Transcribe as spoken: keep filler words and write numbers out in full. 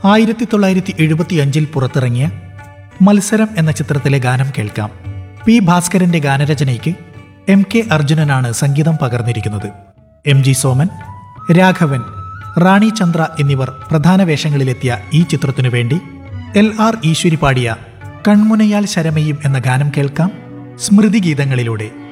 ആയിരത്തി തൊള്ളായിരത്തി എഴുപത്തി അഞ്ചിൽ പുറത്തിറങ്ങിയ മത്സരം എന്ന ചിത്രത്തിലെ ഗാനം കേൾക്കാം. പി ഭാസ്കരന്റെ ഗാനരചനയ്ക്ക് എം കെ അർജുനനാണ് സംഗീതം പകർന്നിരിക്കുന്നത്. എം ജി സോമൻ, രാഘവൻ, റാണി ചന്ദ്ര എന്നിവർ പ്രധാന വേഷങ്ങളിലെത്തിയ ഈ ചിത്രത്തിനു വേണ്ടി എൽ ആർ ഈശ്വരി പാടിയ കൺമുനയാൽ ശരമയും എന്ന ഗാനം കേൾക്കാം സ്മൃതി ഗീതങ്ങളിലൂടെ.